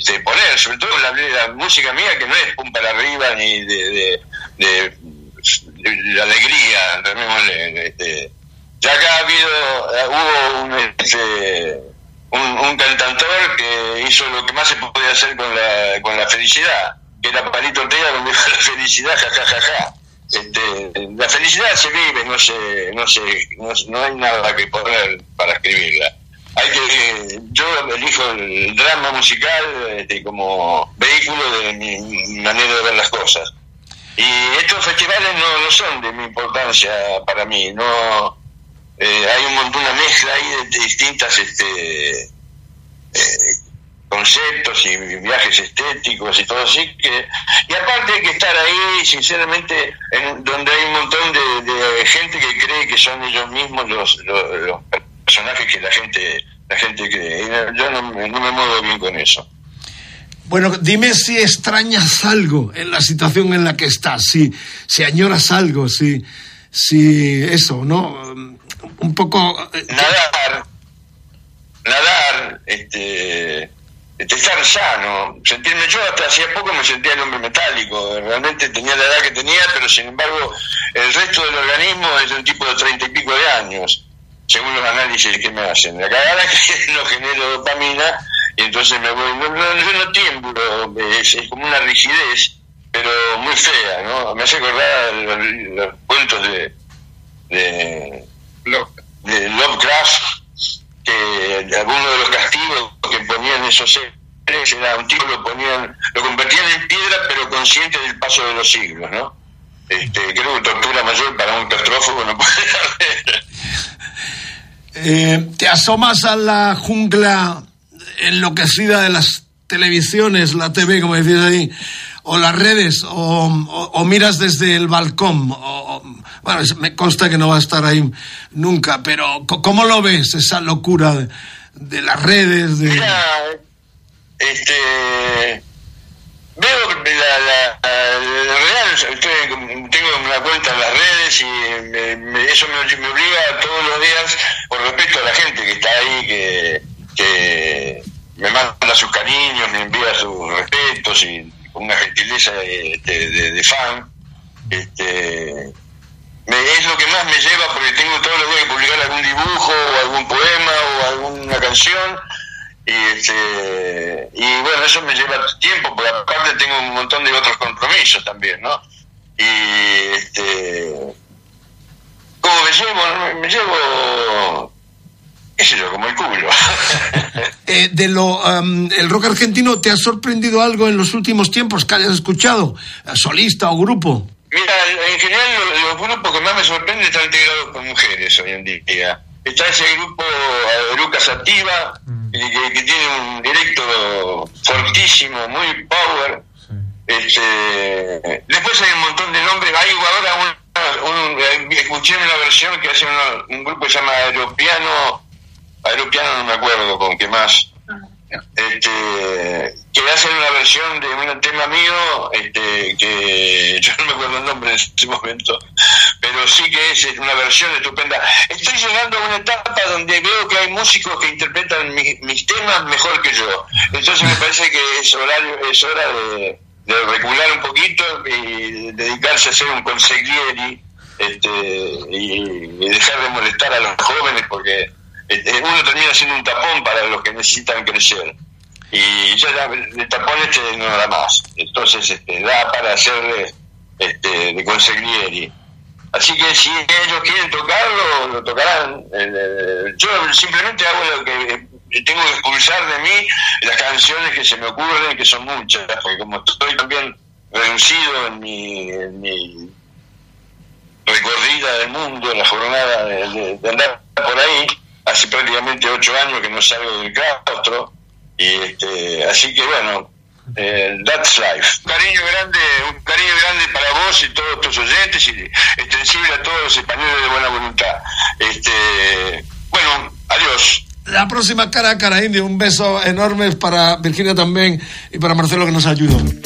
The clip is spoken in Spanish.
poner, sobre todo la música mía, que no es pum para arriba ni de alegría, llamémosle. Ya acá hubo un cantautor que hizo lo que más se podía hacer con la felicidad, que era Palito Ortega, donde dijo la felicidad, jajajaja. La felicidad se vive, no hay nada que poner para escribirla. Yo elijo el drama musical como vehículo de mi manera de ver las cosas. Y estos festivales no son de mi importancia para mí, no. Hay una mezcla ahí de distintas conceptos y viajes estéticos y todo así, y aparte hay que estar ahí, sinceramente, donde hay un montón de gente que cree que son ellos mismos los personajes que la gente cree. Yo no me muevo bien con eso. Bueno, dime si extrañas algo en la situación en la que estás, si añoras algo, si eso, ¿no? Un poco... Nadar, estar sano, sentirme. Yo hasta hacía poco me sentía el hombre metálico, realmente tenía la edad que tenía, pero sin embargo el resto del organismo es un tipo de 30 y pico de años, según los análisis que me hacen. La cagada es que no genero dopamina y entonces me voy, yo no tiemblo, es como una rigidez, pero muy fea, ¿no? Me hace acordar los cuentos de Lovecraft, que algunos de los castigos que ponían esos seres era un tipo lo convertían en piedra, pero consciente del paso de los siglos, ¿no? Creo que tortura mayor para un claustrofóbico no puede haber. ¿Te asomas a la jungla enloquecida de las televisiones, la TV, como decías ahí, o las redes, o miras desde el balcón? Bueno, me consta que no va a estar ahí nunca, pero ¿cómo lo ves, esa locura de las redes? Mira, veo tengo una cuenta en las redes y eso me obliga todos los días, por respeto a la gente que está ahí, que me manda sus cariños, me envía sus respetos y con una gentileza de fan. Es lo que más me lleva, porque tengo todos los días que publicar algún dibujo o algún poema o alguna canción y bueno, eso me lleva tiempo, porque aparte tengo un montón de otros compromisos también, ¿no? ¿Cómo me llevo qué sé yo, como el culo? ¿El rock argentino te ha sorprendido algo en los últimos tiempos que hayas escuchado, solista o grupo? Mira, en general los grupos que más me sorprenden están integrados por mujeres hoy en día. Está ese grupo Eruca Sativa, que tiene un directo fortísimo, muy power. Después hay un montón de nombres. Hay ahora escuché una versión que hace un grupo que se llama Aeropiano no me acuerdo con qué más. Que hacen una versión de un tema mío, que yo no me acuerdo el nombre en ese momento, pero sí que es una versión estupenda. Estoy llegando a una etapa donde veo que hay músicos que interpretan mis temas mejor que yo, entonces me parece que es hora de recular un poquito y dedicarse a ser un consiglieri, y dejar de molestar a los jóvenes, porque uno termina siendo un tapón para los que necesitan crecer, y ya el tapón no da más, entonces da para ser de consiglieri. Así que si ellos quieren tocarlo, lo tocarán. Yo simplemente hago lo que tengo que expulsar de mí, las canciones que se me ocurren, que son muchas, porque como estoy también reducido en mi recorrida del mundo, en la jornada de andar por ahí, hace prácticamente 8 años que no salgo del claustro, y así que bueno, that's life. Un cariño grande para vos y todos tus oyentes, y extensible a todos los españoles de buena voluntad. Bueno, adiós. La próxima cara a cara, Indio. Un beso enorme para Virginia también y para Marcelo, que nos ayudó.